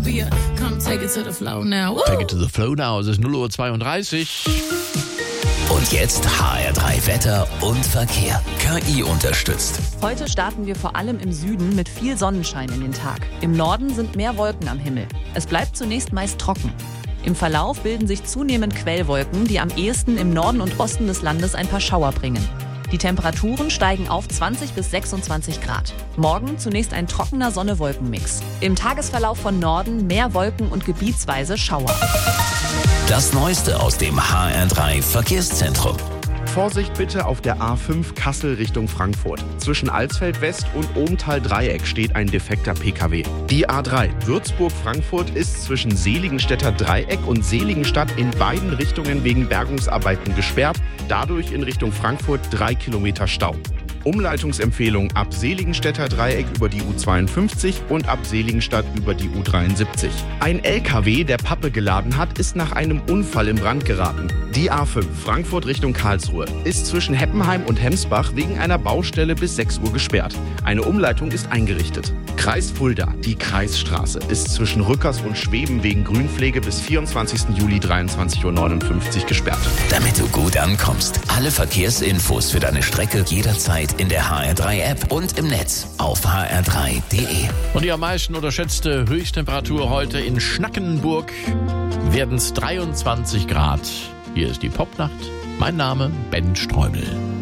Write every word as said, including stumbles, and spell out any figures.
Utopia. Come take it to the flow now. Woo! Take it to the flow now. Es ist null Uhr zweiunddreißig. Und jetzt H R drei Wetter und Verkehr. K I unterstützt. Heute starten wir vor allem im Süden mit viel Sonnenschein in den Tag. Im Norden sind mehr Wolken am Himmel. Es bleibt zunächst meist trocken. Im Verlauf bilden sich zunehmend Quellwolken, die am ehesten im Norden und Osten des Landes ein paar Schauer bringen. Die Temperaturen steigen auf zwanzig bis sechsundzwanzig Grad. Morgen zunächst ein trockener Sonne-Wolken-Mix. Im Tagesverlauf von Norden mehr Wolken und gebietsweise Schauer. Das Neueste aus dem H R drei Verkehrszentrum. Vorsicht bitte auf der A fünf Kassel Richtung Frankfurt. Zwischen Alsfeld West und Ohmtal-Dreieck steht ein defekter P K W. Die A drei Würzburg-Frankfurt ist zwischen Seligenstädter Dreieck und Seligenstadt in beiden Richtungen wegen Bergungsarbeiten gesperrt. Dadurch in Richtung Frankfurt drei Kilometer Stau. Umleitungsempfehlung ab Seligenstädter Dreieck über die U zweiundfünfzig und ab Seligenstadt über die U dreiundsiebzig. Ein L K W, der Pappe geladen hat, ist nach einem Unfall in Brand geraten. Die A fünf Frankfurt Richtung Karlsruhe ist zwischen Heppenheim und Hemsbach wegen einer Baustelle bis sechs Uhr gesperrt. Eine Umleitung ist eingerichtet. Kreis Fulda, die Kreisstraße, ist zwischen Rückers und Schweben wegen Grünpflege bis vierundzwanzigsten Juli dreiundzwanzig Uhr neunundfünfzig gesperrt. Damit du gut ankommst. Alle Verkehrsinfos für deine Strecke jederzeit in der H R drei App und im Netz auf h r drei punkt d e. Und die am meisten unterschätzte Höchsttemperatur heute in Schnackenburg werden es dreiundzwanzig Grad. Hier ist die Popnacht. Mein Name Ben Streubel.